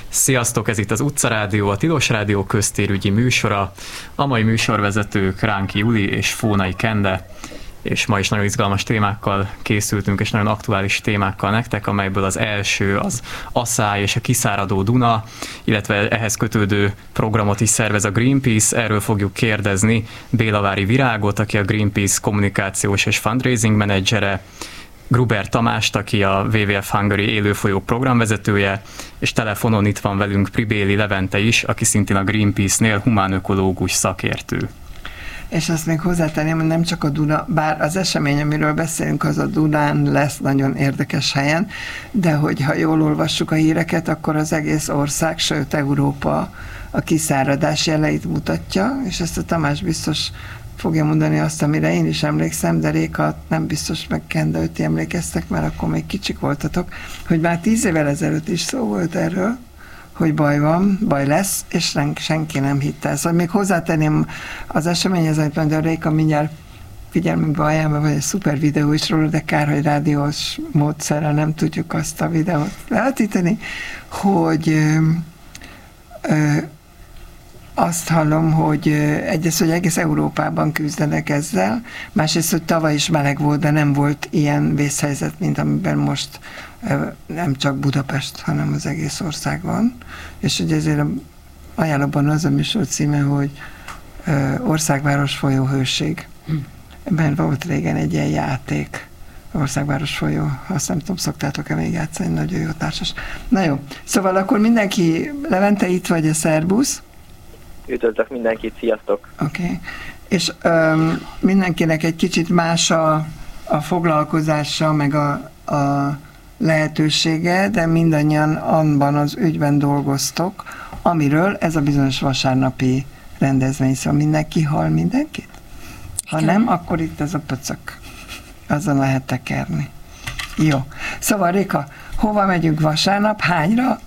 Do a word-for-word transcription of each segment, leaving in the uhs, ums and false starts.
Sziasztok, ez itt az Utcarádió, a Tilos Rádió köztérügyi műsora. A mai műsorvezetők Ránki Juli és Fónai Kende, és ma is nagyon izgalmas témákkal készültünk, és nagyon aktuális témákkal nektek, amelyből az első az Asszály és a kiszáradó Duna, illetve ehhez kötődő programot is szervez a Greenpeace. Erről fogjuk kérdezni Bélavári Virágot, aki a Greenpeace kommunikációs és fundraising menedzsere, Gruber Tamást, aki a dupla vé vé ef Hungary élőfolyók programvezetője, és telefonon itt van velünk Pribéli Levente is, aki szintén a Greenpeace-nél humánökológus szakértő. És azt még hozzátenném, hogy nem csak a Duna, bár az esemény, amiről beszélünk, az a Dunán lesz nagyon érdekes helyen, de hogyha jól olvassuk a híreket, akkor az egész ország, sőt Európa a kiszáradás jeleit mutatja, és ezt a Tamás biztos fogja mondani azt, amire én is emlékszem, de Réka nem biztos, meg Kende, hogy ti emlékeztek, mert akkor még kicsik voltatok, hogy már tíz évvel ezelőtt is szó volt erről, hogy baj van, baj lesz, és senki nem hitte. Szóval még hozzátenném az eseményhez, amit mondja Réka, mindjárt figyelmünkbe ajánlva, vagy egy szuper videó is róla, de kár, hogy rádiós módszerrel nem tudjuk azt a videót levetíteni, hogy ö, ö, azt hallom, hogy egyrészt, hogy egész Európában küzdenek ezzel, másrészt, hogy tavaly is meleg volt, de nem volt ilyen vészhelyzet, mint amiben most nem csak Budapest, hanem az egész ország van. És hogy ezért ajánlóban az a műsor címe, hogy Országváros folyó hőség. Ebben volt régen egy ilyen játék, Országváros folyó, azt nem tudom, szoktátok-e még játszani, nagyon jó társas. Na jó, szóval akkor mindenki, Levente, itt vagy, a szerbusz. Üdvözlök mindenkit, sziasztok! Oké. Okay. És um, mindenkinek egy kicsit más a, a foglalkozása, meg a, a lehetősége, de mindannyian abban az ügyben dolgoztok, amiről ez a bizonyos vasárnapi rendezvény, szóval mindenki hall mindenkit? Ha nem, akkor itt ez a pöcök. Azon lehet tekerni. Jó. Szóval Réka, hova megyünk vasárnap, hányra,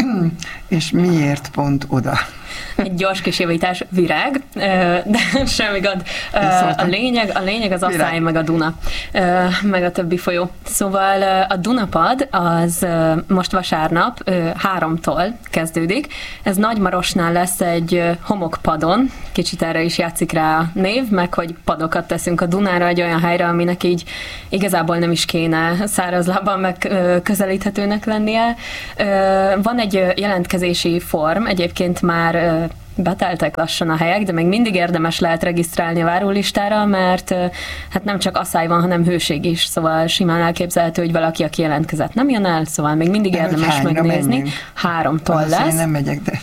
és miért pont oda? Egy gyors kis javítás, Virág, de semmi gond. A lényeg, a lényeg az Asszály, meg a Duna, meg a többi folyó. Szóval a Dunapad az most vasárnap háromtól kezdődik. Ez Nagymarosnál lesz egy homokpadon, kicsit erre is játszik rá a név, meg hogy padokat teszünk a Dunára egy olyan helyre, aminek így igazából nem is kéne szárazlábban meg közelíthetőnek lennie. Van egy jelentkezési form, egyébként már beteltek lassan a helyek, de még mindig érdemes lehet regisztrálni a várólistára, mert hát nem csak Asszály van, hanem hőség is, szóval simán elképzelhető, hogy valaki, aki jelentkezett, nem jön el, szóval még mindig de érdemes megnézni. Menjünk? Háromtól az lesz. Nem megyek, de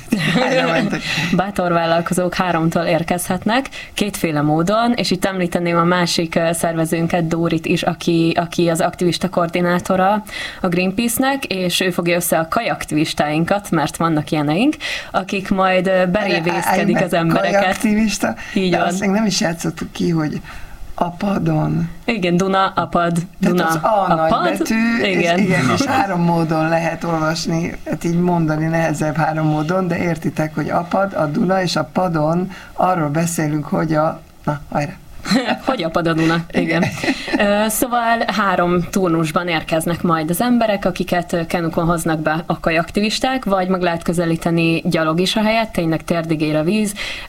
bátor vállalkozók háromtól érkezhetnek, kétféle módon, és itt említeném a másik szervezőnket, Dórit is, aki, aki az aktivista koordinátora a Greenpeace-nek, és ő fogja össze a kajaktivistáinkat, mert vannak ilyeneink, akik majd berév vészkedik az embereket. Kajaktivista? Így de van. Azt még nem is játszottuk ki, hogy apadon. Igen, Duna, apad, Duna, tehát az A apad. nagybetű, Igen. És, igen, és három módon lehet olvasni, hát így mondani nehezebb három módon, de értitek, hogy apad, a Duna, és a padon arról beszélünk, hogy a... Na, hajrá! Hogy apad a Duna, igen. Szóval három turnusban érkeznek majd az emberek, akiket kenukon hoznak be a kajaktivisták, vagy meg lehet közelíteni gyalog is a helyet, tényleg térdig ér a víz,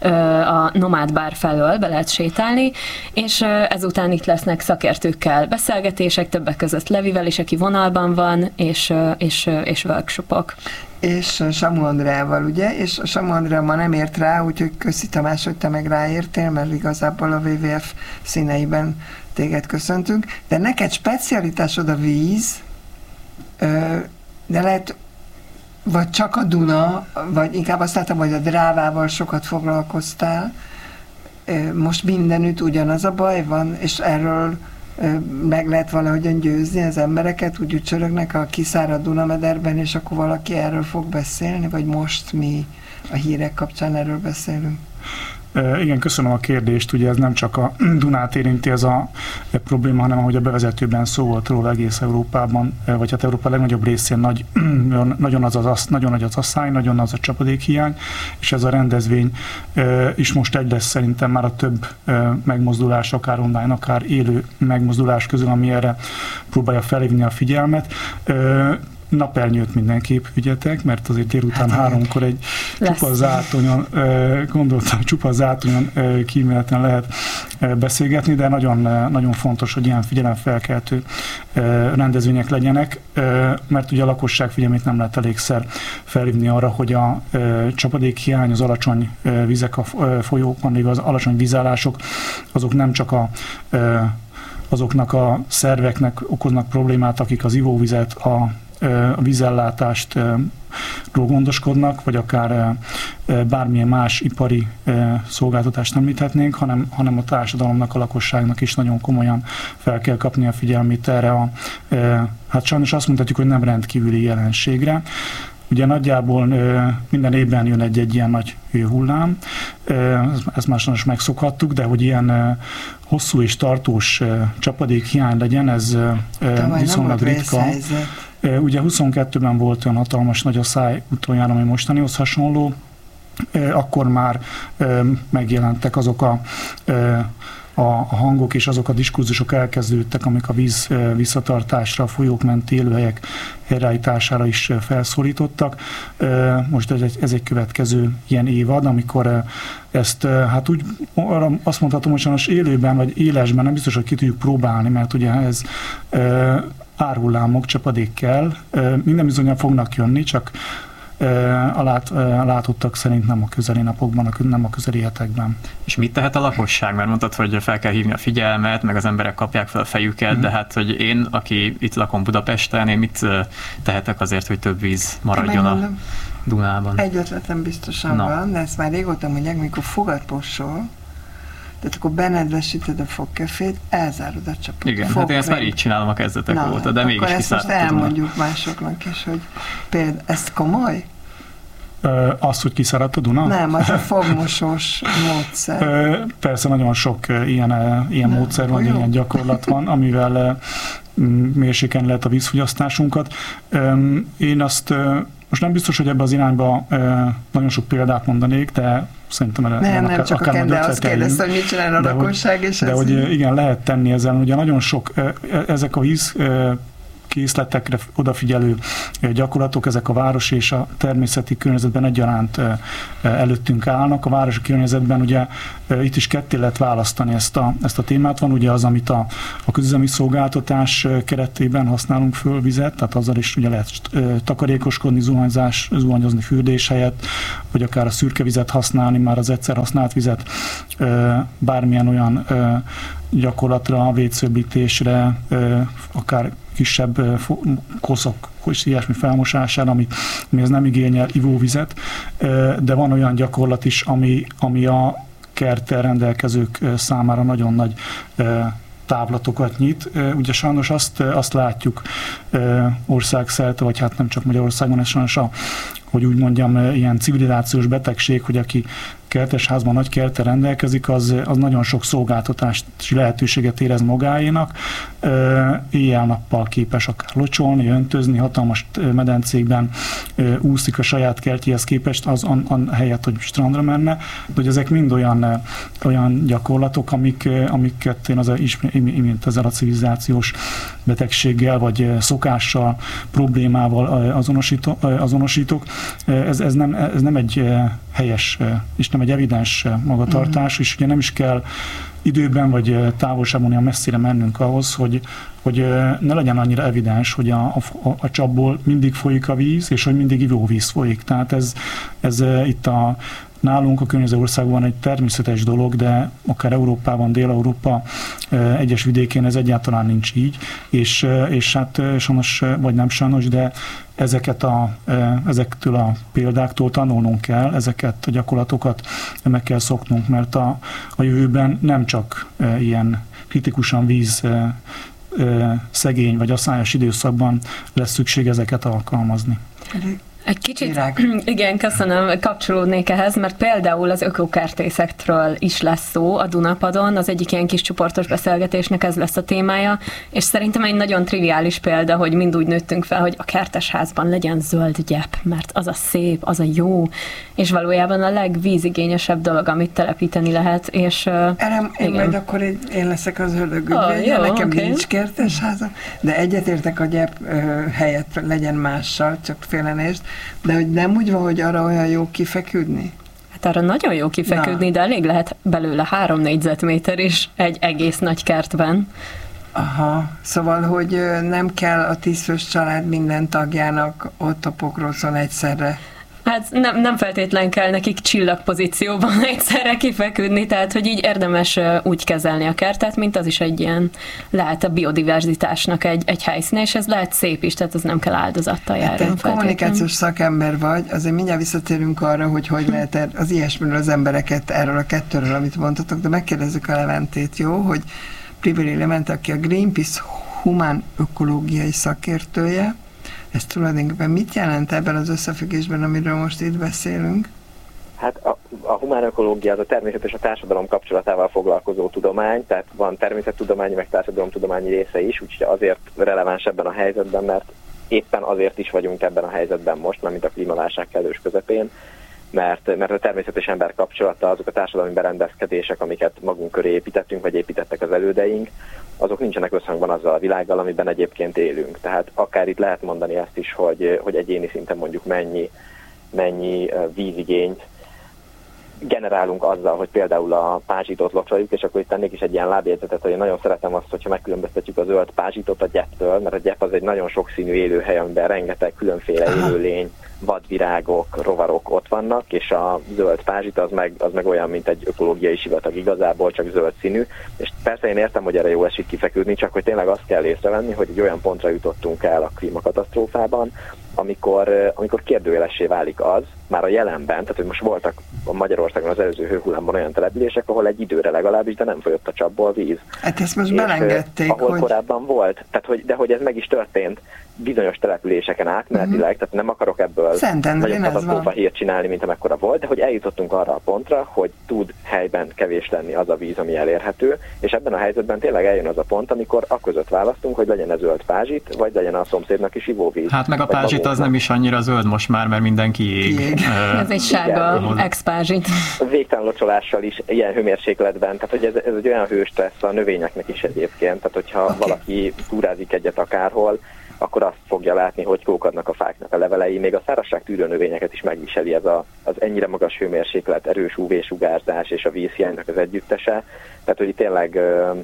a Nomád bár felől be lehet sétálni, és ezután itt lesznek szakértőkkel beszélgetések, többek között Levivel is, aki vonalban van, és, és, és workshopok. És Samu Andreával, ugye? És Samu Andrea ma nem ért rá, úgyhogy köszi Tamás, hogy te meg ráértél, mert igazából a dupla vé vé ef színeiben téged köszöntünk. De neked specialitásod a víz, de lehet, vagy csak a Duna, vagy inkább azt láttam, hogy a Drávával sokat foglalkoztál. Most mindenütt ugyanaz a baj van, és erről meg lehet valahogyan győzni az embereket, úgy csörögnek a kiszárad Dunamederben, és akkor valaki erről fog beszélni, vagy most mi a hírek kapcsán erről beszélünk? Igen, köszönöm a kérdést. Ugye ez nem csak a Dunát érinti ez a probléma, hanem ahogy a bevezetőben szó volt róla, egész Európában, vagy hát Európa legnagyobb részén nagy, nagyon, az az, nagyon nagy az asszály, nagyon az a csapadékhiány, és ez a rendezvény is most egy lesz szerintem már a több megmozdulás, akár online, akár élő megmozdulás közül, ami erre próbálja felhívni a figyelmet. napernyőt mindenképp vigyetek, mert azért délután hát, háromkor egy csupa zátonyon, gondoltam, csupa zátonyon kíméletlen lehet beszélgetni, de nagyon, nagyon fontos, hogy ilyen figyelemfelkeltő rendezvények legyenek, mert ugye a lakosság figyelmét nem lehet elégszer felhívni arra, hogy a csapadék hiány, az alacsony vizek a folyókon, még az alacsony vízállások, azok nem csak a azoknak a szerveknek okoznak problémát, akik az ivóvizet, a, a vízellátást gondoskodnak, vagy akár bármilyen más ipari szolgáltatást említhetnénk, hanem, hanem a társadalomnak, a lakosságnak is nagyon komolyan fel kell kapni a figyelmét erre a, hát sajnos azt mondhatjuk, hogy nem rendkívüli jelenségre. Ugye nagyjából minden évben jön egy-egy ilyen nagy hőhullám, ezt már sajnos megszokhattuk, de hogy ilyen hosszú és tartós csapadék hiány legyen, ez Tavaly viszonylag ritka. Ugye huszonkettőben volt olyan hatalmas nagy a száj utoljára, ami mostanihoz hasonló, akkor már megjelentek azok a a hangok és azok a diskurzusok elkezdődtek, amik a víz visszatartásra, a folyók menti élőhelyek helyreállítására is felszólítottak. Most ez egy, ez egy következő ilyen évad, amikor ezt hát úgy arra azt mondhatom, hogy sajnos élőben vagy élesben nem biztos, hogy ki tudjuk próbálni, mert ugye ez árhullámok, csapadék kell. Minden bizonnyal fognak jönni, csak a, lát, a látottak szerint nem a közeli napokban, nem a közeli hetekben. És mit tehet a lakosság? Mert mondtad, hogy fel kell hívni a figyelmet, meg az emberek kapják fel a fejüket, mm. de hát, hogy én, aki itt lakom Budapesten, én mit tehetek azért, hogy több víz maradjon a Dunában? Egy ötletem biztosan Na. van, de ezt már régóta mondják, mikor fogat posol, tehát akkor benedvesíted a fogkefét, elzárod a csapot. Igen, hát én ezt már így csinálom a kezdetek Na, óta, de mégis kiszálltam. Akkor ezt most elmondjuk másoknak is, hogy például ez komoly? Ö, az, hogy kiszáradt a Duna? Nem, az a fogmosós módszer. Ö, persze nagyon sok ilyen, ilyen módszer van, ilyen gyakorlat van, amivel mérsékelni lehet a vízfogyasztásunkat. Én azt most nem biztos, hogy ebbe az irányba nagyon sok példát mondanék, de szerintem erre nem, nem csak a Kende azt kérdezte, hogy mit csinál a de lakosság, hogy, és de ez hogy így... igen, lehet tenni ezzel. Ugye nagyon sok, ezek a víz készletekre odafigyelő gyakorlatok, ezek a város és a természeti környezetben egyaránt előttünk állnak. A városi környezetben ugye itt is ketté lehet választani ezt a, ezt a témát. Van ugye az, amit a, a közüzemi szolgáltatás keretében használunk föl vizet, tehát azzal is ugye lehet takarékoskodni, zuhanyzás, zuhanyozni fürdés helyett, vagy akár a szürke vizet használni, már az egyszer használt vizet, bármilyen olyan gyakorlatra, vécőbbítésre, akár kisebb koszok, és ilyesmi felmosására, ami, ami ez nem igényel ivóvizet, de van olyan gyakorlat is, ami, ami a kerttel rendelkezők számára nagyon nagy távlatokat nyit. Ugye sajnos azt, azt látjuk országszerte, vagy hát nem csak Magyarországon, ez sajnos a, hogy úgy mondjam, ilyen civilizációs betegség, hogy aki kertesházban nagy kerttel rendelkezik, az, az nagyon sok szolgáltatást és lehetőséget érez magáénak. Éjjel-nappal képes akár locsolni, öntözni, hatalmas medencékben úszik a saját kertjéhez képest, az an, an helyett, hogy strandra menne. De hogy ezek mind olyan, olyan gyakorlatok, amik, amiket én az imént ezzel a civilizációs betegséggel, vagy szokással, problémával azonosítok. azonosítok. Ez, ez, nem, ez nem egy helyes és nem egy evidens magatartás, mm. és ugye nem is kell időben vagy távolságban olyan messzire mennünk ahhoz, hogy, hogy ne legyen annyira evidens, hogy a, a, a csapból mindig folyik a víz, és hogy mindig ivóvíz folyik. Tehát ez, ez itt a nálunk a környező országban egy természetes dolog, de akár Európában, Dél-Európa egyes vidékén ez egyáltalán nincs így, és, és hát sajnos, vagy nem sajnos, de ezeket a, ezektől a példáktól tanulnunk kell, ezeket a gyakorlatokat meg kell szoknunk, mert a, a jövőben nem csak ilyen kritikusan víz szegény vagy aszályos időszakban lesz szükség ezeket alkalmazni. Egy kicsit, Virág. Igen, köszönöm, kapcsolódnék ehhez, mert például az ökokertészektről is lesz szó a Dunapadon, az egyik ilyen kis csoportos beszélgetésnek ez lesz a témája, és szerintem egy nagyon triviális példa, hogy mind úgy nőttünk fel, hogy a kertesházban legyen zöld gyep, mert az a szép, az a jó, és valójában a legvízigényesebb dolog, amit telepíteni lehet, és Erem, én majd akkor én, én leszek az ördögügyvédje, oh, nekem okay. nincs kertesházam, de egyetértek a gyep helyett legyen mással, csak félenést, de hogy nem úgy van, hogy arra olyan jó kifeküdni? Hát arra nagyon jó kifeküdni, Na. de elég lehet belőle három négyzetméter is egy egész nagy kertben. Aha, szóval, hogy nem kell a tízfős család minden tagjának ott a pokrócon egyszerre. Hát nem, nem feltétlen kell nekik csillagpozícióban egyszerre kifeküdni, tehát hogy így érdemes úgy kezelni a kertet, mint az is egy ilyen, lehet a biodiverzitásnak egy, egy helyszíne, és ez lehet szép is, tehát ez nem kell áldozattal járni. Hát egy kommunikációs szakember vagy, azért mindjárt visszatérünk arra, hogy hogy lehet az ilyesmiről az embereket, erről a kettőről, amit mondtatok, de megkérdezzük a Leventét, jó, hogy Pribeli Levente, aki a Greenpeace humán ökológiai szakértője. Ez tulajdonképpen mit jelent ebben az összefüggésben, amiről most itt beszélünk? Hát a, a humán ökológia az a természet és a társadalom kapcsolatával foglalkozó tudomány, tehát van természettudományi, meg társadalomtudományi része is, úgyhogy azért releváns ebben a helyzetben, mert éppen azért is vagyunk ebben a helyzetben most, mert mint a klímaválság kellős közepén, mert, mert a természet és ember kapcsolata, azok a társadalmi berendezkedések, amiket magunk köré építettünk, vagy építettek az elődeink, azok nincsenek összhangban azzal a világgal, amiben egyébként élünk. Tehát akár itt lehet mondani ezt is, hogy, hogy egyéni szinten mondjuk mennyi, mennyi vízigényt generálunk azzal, hogy például a pázsitot locsoljuk, és akkor itt tennék is egy ilyen lábjegyzetet, hogy én nagyon szeretem azt, hogyha megkülönböztetjük a zöld pázsitot a gyeptől, mert a gyep az egy nagyon sokszínű élőhely, amiben rengeteg különféle élőlény, vadvirágok, rovarok ott vannak, és a zöld pázsit az meg, az meg olyan, mint egy ökológiai sivatag igazából, csak zöld színű. És persze én értem, hogy erre jó esik kifeküdni, csak hogy tényleg azt kell észrevenni, hogy egy olyan pontra jutottunk el a klímakatasztrófában, amikor, amikor kérdőjelessé válik az, már a jelenben, tehát hogy most voltak a Magyarországon az előző hőhullámban olyan települések, ahol egy időre legalábbis, de nem folyott a csapból víz. Hát ezt most és belengedték, ahol hogy... korábban volt, tehát hogy, de hogy ez meg is történt bizonyos településeken átmenetileg, uh-huh. tehát nem akarok ebből nagyon katasztrófa hírt csinálni, mint amekkora volt, de hogy eljutottunk arra a pontra, hogy tud helyben kevés lenni az a víz, ami elérhető, és ebben a helyzetben tényleg eljön az a pont, amikor akközött választunk, hogy legyen ez zöld pázsit, vagy legyen a szomszédnak is ivóvíz. Hát meg a pázsit az nem is annyira zöld most már, mert mindenki ég. ég. Ez egy sárga ex-pázsit. Végtelen locsolással is ilyen hőmérsékletben, tehát hogy ez, ez egy olyan hőstressz a növényeknek is egyébként, tehát hogyha okay. valaki túrázik egyet akárhol, akkor azt fogja látni, hogy kókadnak a fáknak a levelei, még a szárazság tűrő növényeket is megviseli ez a, az ennyire magas hőmérséklet, erős ú vé-sugárzás és a vízhiánynak az együttese. Tehát, hogy tényleg,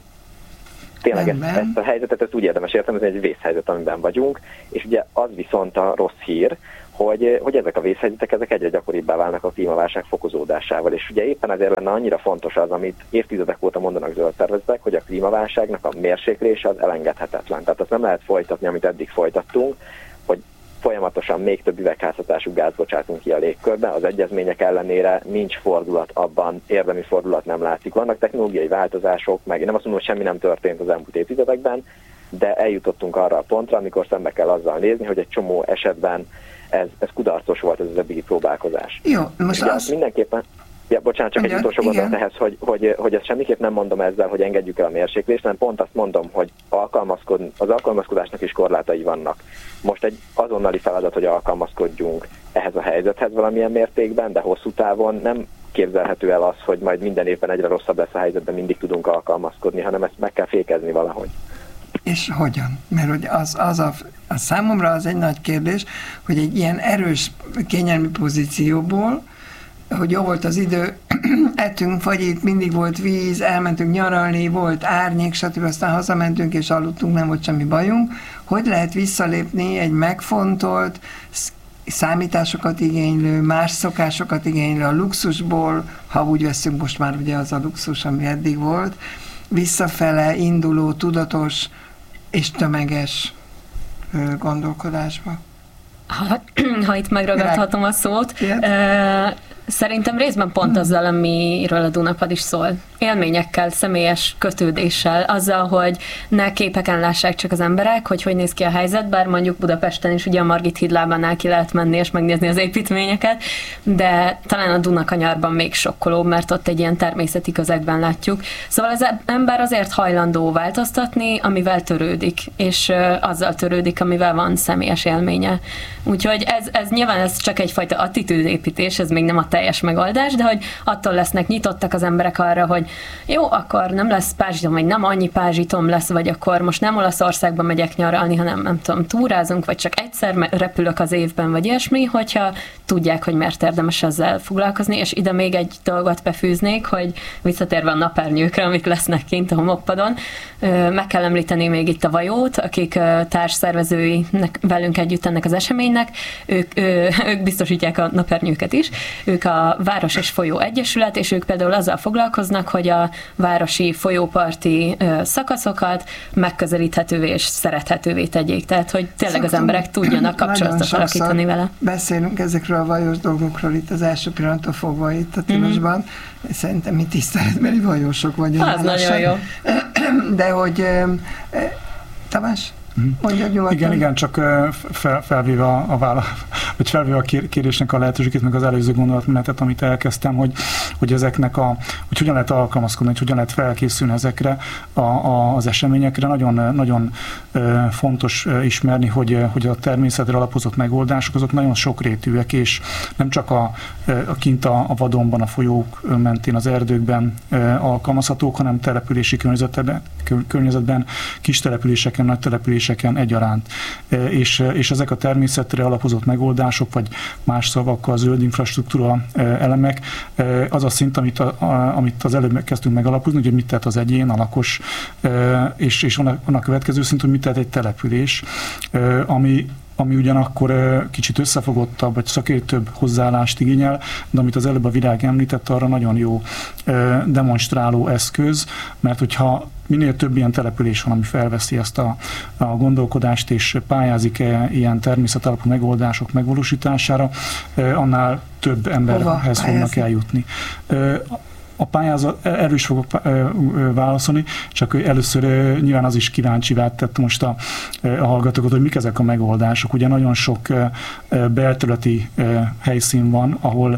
tényleg ezt, ezt a helyzetet ezt úgy érdemes értelmezni, hogy egy vészhelyzet, amiben vagyunk, és ugye az viszont a rossz hír, hogy, hogy ezek a vészhelyzetek ezek egyre gyakoribbá válnak a klímaválság fokozódásával. És ugye éppen ezért lenne annyira fontos az, amit évtizedek óta mondanak zöld szervezetek, hogy a klímaválságnak a mérséklése az elengedhetetlen. Tehát azt nem lehet folytatni, amit eddig folytattunk, hogy folyamatosan még több üvegházhatású gázt bocsátunk ki a légkörbe, az egyezmények ellenére nincs fordulat abban, érdemi fordulat nem látszik. Vannak technológiai változások, meg én nem azt mondom, hogy semmi nem történt az elmúlt évtizedekben, de eljutottunk arra a pontra, amikor szembe kell azzal nézni, hogy egy csomó esetben Ez, ez kudarcos volt ez az eddigi próbálkozás. Jó, most az... Mindenképpen, ja, bocsánat, csak Ugyan, egy utolsó gondolat ehhez, hogy, hogy, hogy ezt semmiképp nem mondom ezzel, hogy engedjük el a mérséklést, hanem pont azt mondom, hogy alkalmazkod, az alkalmazkodásnak is korlátai vannak. Most egy azonnali feladat, hogy alkalmazkodjunk ehhez a helyzethez valamilyen mértékben, de hosszú távon nem képzelhető el az, hogy majd minden évben egyre rosszabb lesz a helyzetben, mindig tudunk alkalmazkodni, hanem ezt meg kell fékezni valahogy. És hogyan? Mert hogy az, az a, a számomra az egy nagy kérdés, hogy egy ilyen erős, kényelmi pozícióból, hogy jó volt az idő, ettünk fagyit, mindig volt víz, elmentünk nyaralni, volt árnyék, stb. Aztán hazamentünk és aludtunk, nem volt semmi bajunk. Hogy lehet visszalépni egy megfontolt, számításokat igénylő, más szokásokat igénylő a luxusból, ha úgy veszünk, most már ugye az a luxus, ami eddig volt, visszafele induló, tudatos és tömeges gondolkodásba. Ha, ha itt megragadhatom a szót, Szerintem részben pont azzal, amiről a Dunapad is szól. Élményekkel, személyes kötődéssel, azzal, hogy ne képeken lássák csak az emberek, hogy hogy néz ki a helyzet, bár mondjuk Budapesten is ugye a Margit hídlábánál ki lehet menni és megnézni az építményeket, de talán a Dunakanyarban még sokkolóbb, mert ott egy ilyen természeti közegben látjuk. Szóval az ember azért hajlandó változtatni, amivel törődik, és azzal törődik, amivel van személyes élménye. Úgyhogy ez, ez nyilván ez csak egyfajta attitűdépítés, ez még nem a teljes megoldás, de hogy attól lesznek nyitottak az emberek arra, hogy jó, akkor nem lesz pázsitom, vagy nem annyi pázsitom lesz, vagy akkor most nem Olaszországba megyek nyaralni, hanem nem tudom, túrázunk, vagy csak egyszer repülök az évben, vagy ilyesmi, hogyha tudják, hogy miért érdemes ezzel foglalkozni, és ide még egy dolgot befűznék, hogy visszatérve a napernyőkre, amik lesznek kint a homokpadon, meg kell említeni még itt a Vajót, akik társszervezői velünk együtt ennek az eseménynek, ők, ők biztosítják a napernyőket is, ők a Város és Folyó Egyesület, és ők például azzal foglalkoznak, hogy a városi folyóparti szakaszokat megközelíthetővé és szerethetővé tegyék. Tehát, hogy tényleg Szoktam, az emberek tudjanak kapcsolatot alakítani vele. Beszélünk ezekről a vajós dolgokról itt az első pillanattól fogva itt a Tilosban. Mm-hmm. Szerintem mi tiszteletbeli vajósok vagyunk. Az nagyon jó. De hogy Tamás? Mondja, nyugodtan. Igen, igen, csak fel, felvéve a, a vála, vagy felvéve a kérdésnek a lehetőségét, meg az előző gondolatmenetet, amit elkezdtem, hogy, hogy ezeknek a, hogy hogyan lehet alkalmazkodni, hogy hogyan lehet felkészülni ezekre a, a, az eseményekre. Nagyon, nagyon fontos ismerni, hogy, hogy a természetre alapozott megoldások, azok nagyon sokrétűek, és nem csak a, a kint a, a vadonban, a folyók mentén, az erdőkben alkalmazhatók, hanem települési környezetben, környezetben kis településeken, nagy településeken egyaránt. És, és ezek a természetre alapozott megoldások, vagy más szavakkal zöld infrastruktúra elemek, az a szint, amit, a, amit az előbb kezdtünk megalapozni, hogy mit tehet az egyén, a lakos, és, és van a következő szint, hogy mit tehet egy település, ami ami ugyanakkor kicsit összefogottabb, vagy szakértőbb hozzáállást igényel, de amit az előbb a Virág említett, arra nagyon jó demonstráló eszköz, mert hogyha minél több ilyen település van, ami felveszi ezt a, a gondolkodást, és pályázik -e ilyen természetalapú megoldások megvalósítására, annál több emberhez fognak eljutni. A pályázat, erről is fogok válaszolni, csak először nyilván az is kíváncsi tett most a, a hallgatókat, hogy mik ezek a megoldások. Ugye nagyon sok belterületi helyszín van, ahol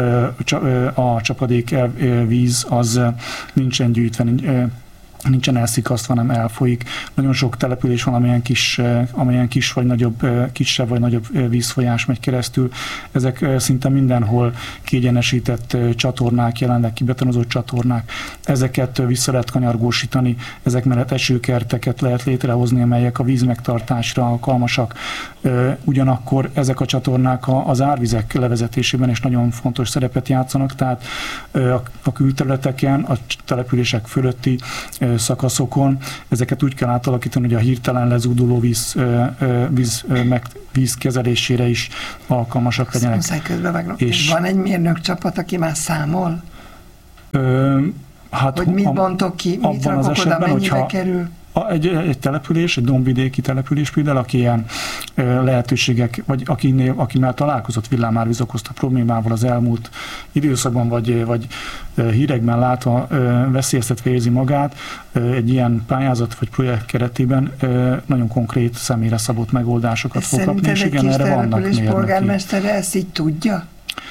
a csapadék víz az nincsen gyűjtve, nincsen elszikasztva, hanem elfolyik. Nagyon sok település van, amilyen kis, amilyen kis vagy nagyobb, kisebb vagy nagyobb vízfolyás megy keresztül. Ezek szinte mindenhol kiegyenesített csatornák, jelenleg kibetonozott csatornák. Ezeket vissza lehet kanyargósítani, ezek mellett esőkerteket lehet létrehozni, amelyek a vízmegtartásra alkalmasak. Ugyanakkor ezek a csatornák az árvizek levezetésében is nagyon fontos szerepet játszanak, tehát a külterületeken, a települések fölötti szakaszokon ezeket úgy kell átalakítani, hogy a hirtelen lezúduló víz, víz, meg, víz kezelésére is alkalmasak legyenek. És van egy mérnök csapat, aki már számol? Ö, hát, hogy mit bontok ki, mit rakok oda, mennyibe kerül? Egy, egy település, egy dombvidéki település például, aki ilyen ö, lehetőségek, vagy akinél, aki már találkozott villámárvíz okozta problémával az elmúlt időszakban, vagy, vagy ö, hírekben látva ö, veszélyeztetve érzi magát, ö, egy ilyen pályázat vagy projekt keretében ö, nagyon konkrét személyre szabott megoldásokat fog kapni, és igen, erre vannak mérnöki. Polgármestere ezt így tudja?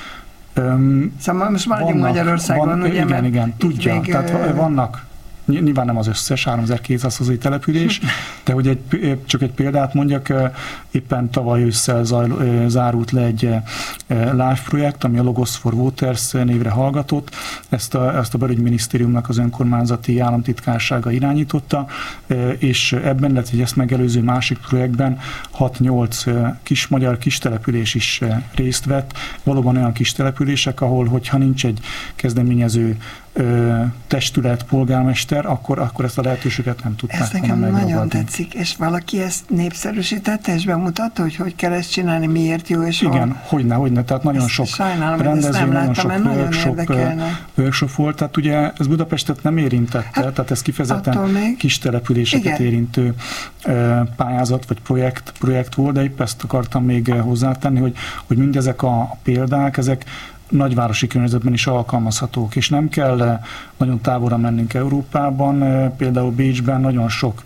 Um, szóval most maradjunk Magyarországon, van, ugye? Igen, igen, tudja. Még, tehát vannak, nyilván nem az összes háromezer-kétszáz hazai település, de hogy egy, csak egy példát mondjak, éppen tavaly ősszel zajl, zárult le egy live projekt, ami a Logos for Waters névre hallgatott. Ezt a, ezt a belügyminisztériumnak az önkormányzati államtitkársága irányította, és ebben, illetve ezt megelőző másik projektben hat-nyolc kis magyar kis település is részt vett. Valóban olyan kis települések, ahol, hogyha nincs egy kezdeményező testület, polgármester, akkor, akkor ezt a lehetőséget nem tudták. Ez nekem nagyon tetszik, és valaki ezt népszerűsítette, és bemutatta, hogy hogy kell ezt csinálni, miért jó, és igen, hol? hogyne, hogyne, tehát nagyon ezt sok sajnálom, rendezvény, nagyon sok workshop, workshop volt, tehát ugye ez Budapestet nem érintette, hát, tehát ez kifejezetten kis településeket igen. érintő pályázat, vagy projekt, projekt volt, de épp ezt akartam még hozzátenni, hogy, hogy mindezek a példák, ezek nagyvárosi környezetben is alkalmazhatók, és nem kell nagyon távolra mennünk Európában, például Bécsben nagyon sok,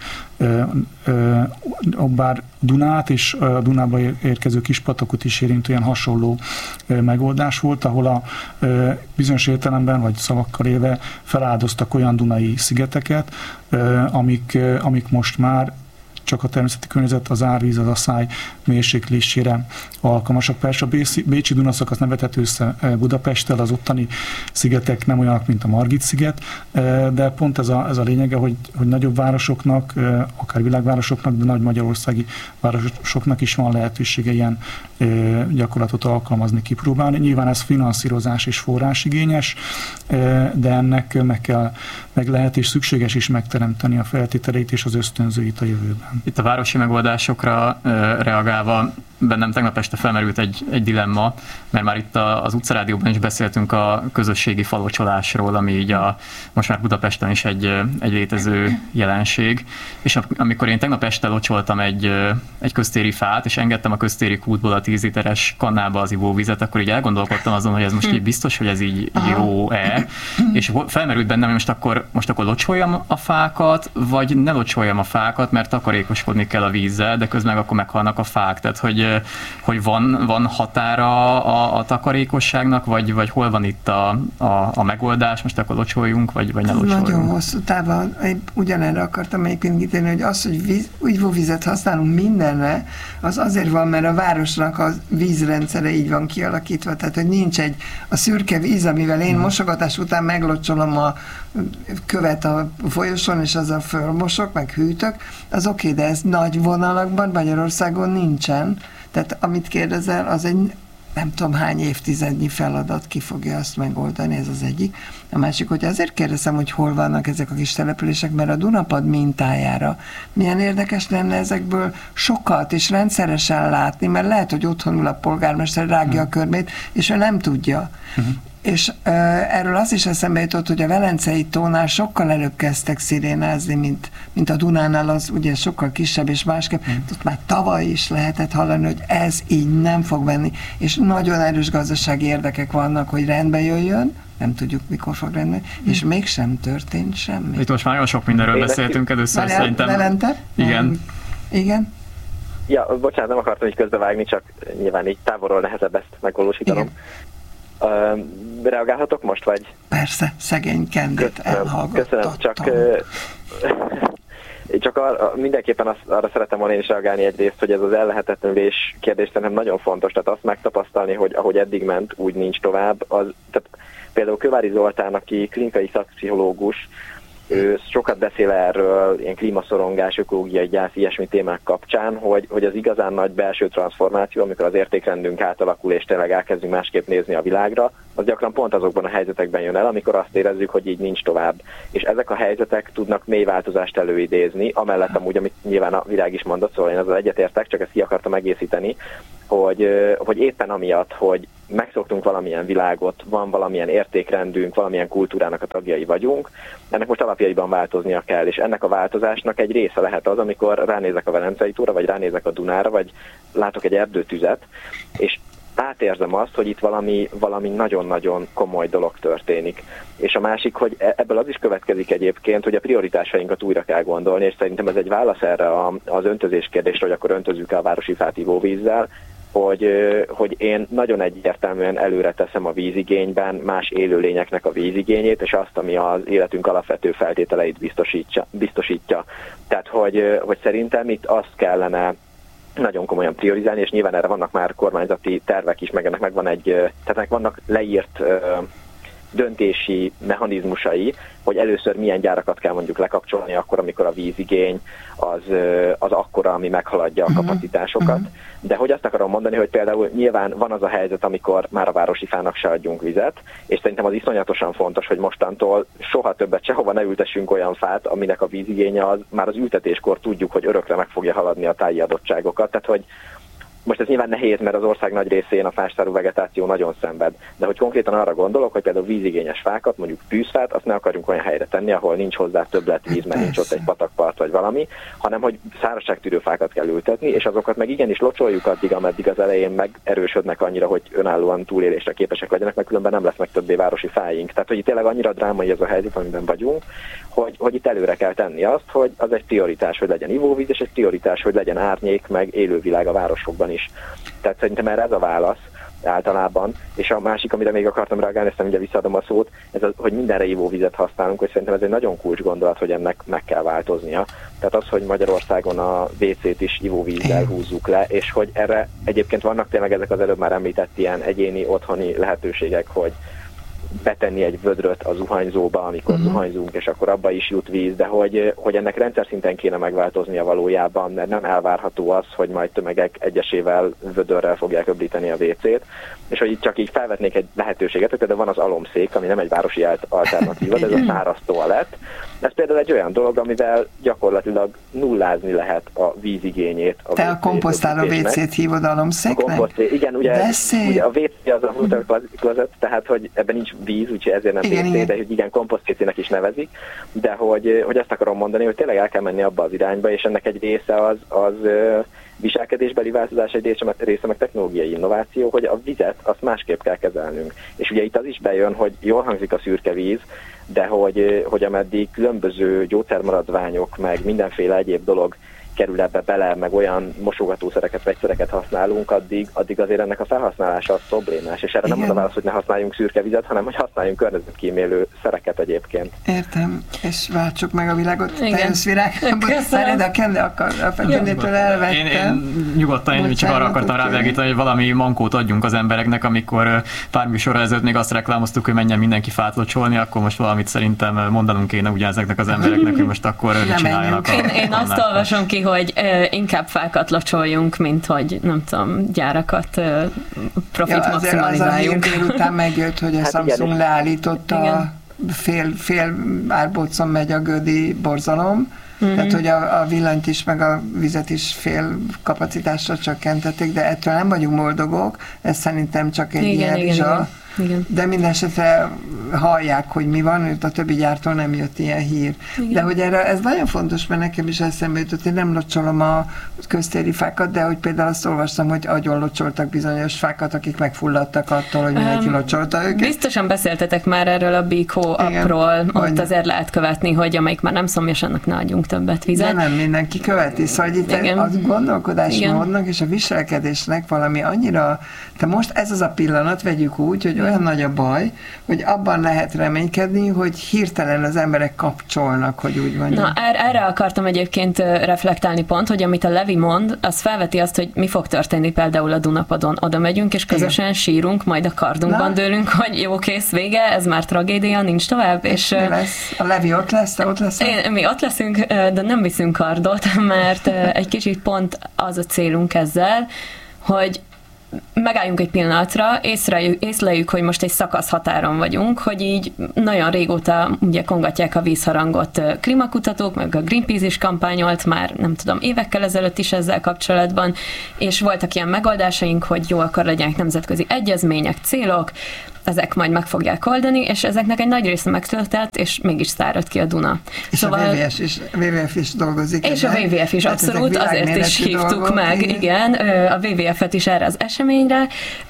bár Dunát és a Dunába érkező kispatakot is érintő ilyen hasonló megoldás volt, ahol a bizonyos értelemben, vagy szavakkal élve feláldoztak olyan dunai szigeteket, amik, amik most már csak a természeti környezet, az árvíz, az asszály mérséklésére alkalmasak. Persze a Bécsi Dunaszakasz nem vethető össze Budapesttel, az ottani szigetek nem olyanok, mint a Margit-sziget, de pont ez a, ez a lényege, hogy, hogy nagyobb városoknak, akár világvárosoknak, de nagy magyarországi városoknak is van lehetősége ilyen gyakorlatot alkalmazni, kipróbálni. Nyilván ez finanszírozás és forrásigényes, de ennek meg, kell, meg lehet és szükséges is megteremteni a feltételeit és az ösztönzőit a jövőben. Itt a városi megoldásokra reagálva bennem tegnap este felmerült egy, egy dilemma, mert már itt az utcarádióban is beszéltünk a közösségi falocsolásról, ami így a, most már Budapesten is egy, egy létező jelenség, és amikor én tegnap este locsoltam egy, egy köztéri fát, és engedtem a köztéri kútból a tíz literes kannába az ivóvizet, akkor így elgondolkodtam azon, hogy ez most így biztos, hogy ez így jó-e, és felmerült bennem, hogy most akkor, most akkor locsoljam a fákat, vagy ne locsoljam a fákat, mert takarékoskodni kell a vízzel, de közben akkor meghalnak a fák, tehát hogy hogy van, van határa a, a takarékosságnak, vagy, vagy hol van itt a, a, a megoldás, most akkor locsoljunk, vagy, vagy ne locsoljunk? Nagyon hosszú távon, én ugyanerre akartam egyébként kitérni, hogy az, hogy víz, ivóvizet használunk mindenre, az azért van, mert a városnak a vízrendszere így van kialakítva, tehát hogy nincs egy a szürke víz, amivel én mosogatás után meglocsolom a követ a folyosón, és azzal fölmosok, meg hűtök, az oké, okay, de ez nagy vonalakban Magyarországon nincsen. Tehát amit kérdezel, az egy nem tudom hány évtizednyi feladat, ki fogja azt megoldani, ez az egyik. A másik, hogy azért kérdezem, hogy hol vannak ezek a kis települések, mert a Dunapad mintájára milyen érdekes lenne ezekből sokat és rendszeresen látni, mert lehet, hogy otthonul a polgármester, rágja a körmét, és ő nem tudja. Uh-huh. És uh, erről az is eszembe jutott, hogy a Velencei tónál sokkal előbb kezdtek szirénázni, mint, mint a Dunánál, az ugye sokkal kisebb és másképp. Mm. Ott már tavaly is lehetett hallani, hogy ez így nem fog menni, és nagyon erős gazdasági érdekek vannak, hogy rendbe jöjjön, nem tudjuk, mikor fog rendbe, mm. és mégsem történt semmi. Itt most már nagyon sok mindenről beszéltünk először, Várjál, szerintem. Levente? Igen. Um, igen? Ja, bocsánat, nem akartam így közbevágni, csak nyilván így távolról nehezebb ezt megvalósítanom. Igen. Uh, reagálhatok most, vagy? Persze, szegény Kendét elhallgatottam. Köszönöm, csak, uh, csak arra, mindenképpen azt, arra szeretem volna én is reagálni egyrészt, hogy ez az ellehetetlenülés kérdés szerintem nagyon fontos, tehát azt megtapasztalni, hogy ahogy eddig ment, úgy nincs tovább. Az, tehát például Kövári Zoltán, aki klinikai szakpszichológus, ő sokat beszél erről, ilyen klímaszorongás, ökológiai gyász, ilyesmi témák kapcsán, hogy, hogy az igazán nagy belső transformáció, amikor az értékrendünk átalakul, és tényleg elkezdünk másképp nézni a világra, az gyakran pont azokban a helyzetekben jön el, amikor azt érezzük, hogy így nincs tovább. És ezek a helyzetek tudnak mély változást előidézni, amellett amúgy, amit nyilván a világ is mondott, szóval én ezzel egyetértek, csak ezt ki akartam egészíteni, hogy, hogy éppen amiatt, hogy megszoktunk valamilyen világot, van valamilyen értékrendünk, valamilyen kultúrának a tagjai vagyunk, ennek most alapjaiban változnia kell, és ennek a változásnak egy része lehet az, amikor ránézek a Velencei tóra, vagy ránézek a Dunára, vagy látok egy erdőtüzet, és átérzem azt, hogy itt valami, valami nagyon-nagyon komoly dolog történik. És a másik, hogy ebből az is következik egyébként, hogy a prioritásainkat újra kell gondolni, és szerintem ez egy válasz erre az öntözés kérdésre, hogy akkor öntözzük a városi fát ivóvízzel, hogy, hogy én nagyon egyértelműen előre teszem a vízigényben más élőlényeknek a vízigényét, és azt, ami az életünk alapvető feltételeit biztosítja. biztosítja. Tehát, hogy, hogy szerintem itt azt kellene nagyon komolyan priorizálni, és nyilván erre vannak már kormányzati tervek is, meg ennek megvan egy, tehát ennek vannak leírt döntési mechanizmusai, hogy először milyen gyárakat kell mondjuk lekapcsolni akkor, amikor a vízigény az, az akkora, ami meghaladja a kapacitásokat. Uh-huh. De hogy azt akarom mondani, hogy például nyilván van az a helyzet, amikor már a városi fának se adjunk vizet, és szerintem az iszonyatosan fontos, hogy mostantól soha többet sehova ne ültessünk olyan fát, aminek a vízigénye az, már az ültetéskor tudjuk, hogy örökre meg fogja haladni a táji adottságokat. Tehát, hogy most ez nyilván nehéz, mert az ország nagy részén a fástárú vegetáció nagyon szenved, de hogy konkrétan arra gondolok, hogy például vízigényes fákat, mondjuk tűzfát, azt ne akarjunk olyan helyre tenni, ahol nincs hozzá többletvíz, mert nincs ott egy patakpart vagy valami, hanem hogy szárazságtűrő fákat kell ültetni, és azokat meg igenis locsoljuk addig, ameddig az elején megerősödnek annyira, hogy önállóan túlélésre képesek legyenek, mert különben nem lesznek többé városi fáink. Tehát, hogy itt tényleg annyira drámai ez a helyzet, amiben vagyunk, hogy, hogy itt előre kell tenni azt, hogy az egy prioritás, hogy legyen ivóvíz, és egy prioritás, hogy legyen árnyék, meg élővilág a városokban is. Tehát szerintem erre ez a válasz általában, és a másik, amire még akartam reagálni, aztán ugye visszaadom a szót, ez az, hogy mindenre ivóvizet használunk, hogy szerintem ez egy nagyon kulcs gondolat, hogy ennek meg kell változnia. Tehát az, hogy Magyarországon a vé cét is ivóvízzel húzzuk le, és hogy erre egyébként vannak tényleg ezek az előbb már említett ilyen egyéni, otthoni lehetőségek, hogy betenni egy vödröt a zuhanyzóba, amikor uh-huh. zuhanyzunk, és akkor abba is jut víz, de hogy, hogy ennek rendszer szinten kéne megváltoznia valójában, mert nem elvárható az, hogy majd tömegek egyesével vödörrel fogják öblíteni a vé cét, és hogy itt csak így felvetnék egy lehetőséget, hogy például van az alomszék, ami nem egy városi alternatíva, de ez a száraz toalett. Ez például egy olyan dolog, amivel gyakorlatilag nullázni lehet a vízigényét. A Te a komposztáló vé cét hívod alomszéknek? Igen, ugye, ugye a vé cé az a water closet, tehát hogy ebben nincs víz, úgyhogy ezért nem vé cé, de hogy igen, komposzt-cécének is nevezik, de hogy, hogy azt akarom mondani, hogy tényleg el kell menni abba az irányba, és ennek egy része az, az viselkedésbeli változás, egy része, része meg technológiai innováció, hogy a vizet azt másképp kell kezelnünk. És ugye itt az is bejön, hogy jól hangzik a szürke víz, de hogy, hogy ameddig különböző gyógyszermaradványok, meg mindenféle egyéb dolog kerül ebbe bele, meg olyan mosogatószereket, vegyszereket használunk, addig, addig azért ennek a felhasználása az problémás. És erre Igen. nem az a válasz, hogy ne használjunk szürke vizet, hanem hogy használjunk környezetkímélő szereket egyébként. Értem, és váltsuk meg a világot. Te jössz, Virág. Szered a Kende akar, a Kendétől elvettem. Én, én nyugodtan, én csak arra akartam rávilágítani, hogy valami mankót adjunk az embereknek, amikor pár műsorra ezelőtt még azt reklámoztuk, hogy menjen mindenki fát locsolni, akkor most valamit szerintem mondanunk kéne ugyanezeknek az embereknek, hogy most akkor csináljanak. Én, én azt olvasom ki, hogy uh, inkább fákat locsoljunk, mint hogy nem tudom, gyárakat uh, profit ja, maximalizáljunk. Az a délután megjött, hogy a hát Samsung igen. leállította igen. fél, fél árbócon megy a gödi borzalom, mm-hmm. tehát hogy a, a villanyt is, meg a vizet is fél kapacitásra csökkentették, de ettől nem vagyunk boldogok, ez szerintem csak egy igen, ilyen rizsa. Igen. De minden esetre hallják, hogy mi van, őt a többi gyártól nem jött ilyen hír. Igen. De hogy erre, ez nagyon fontos, mert nekem is eszembe jutott, én nem locsolom a köztéri fákat, de hogy például azt olvastam, hogy agyon locsoltak bizonyos fákat, akik megfulladtak attól, hogy mindenki um, locsolta őket. Biztosan beszéltetek már erről a Biko appról, ott azért lehet követni, hogy amelyik már nem szomjas, annak ne adjunk többet vizet. De nem mindenki követi, szóval itt igen. a gondolkodásmódnak és a viselkedésnek valami annyira, te most ez az a pillanat, vegyük úgy, hogy olyan nagy a baj, hogy abban lehet reménykedni, hogy hirtelen az emberek kapcsolnak, hogy úgy mondjam. Na, erre akartam egyébként reflektálni pont, hogy amit a Levi mond, az felveti azt, hogy mi fog történni például a Dunapadon. Oda megyünk, és közösen igen. sírunk, majd a kardunkban Na. dőlünk, hogy jó, kész, vége, ez már tragédia, nincs tovább. És mi lesz? A Levi ott lesz, te ott lesz? Én, mi ott leszünk, de nem viszünk kardot, mert egy kicsit pont az a célunk ezzel, hogy megálljunk egy pillanatra, észleljük, észleljük, hogy most egy szakasz határon vagyunk, hogy így nagyon régóta ugye kongatják a vízharangot klímakutatók, meg a Greenpeace is kampányolt már, nem tudom, évekkel ezelőtt is ezzel kapcsolatban, és voltak ilyen megoldásaink, hogy jó, akkor legyenek nemzetközi egyezmények, célok, ezek majd meg fogják oldani, és ezeknek egy nagy része megtöltett, és mégis szárad ki a Duna. És szóval, a vé vé ef is, vé vé ef is dolgozik. És ebben. A vé vé ef is, hát abszolút, azért is hívtuk dolgok, meg, igen, igen, a vé vé ef-et is erre az eseményre,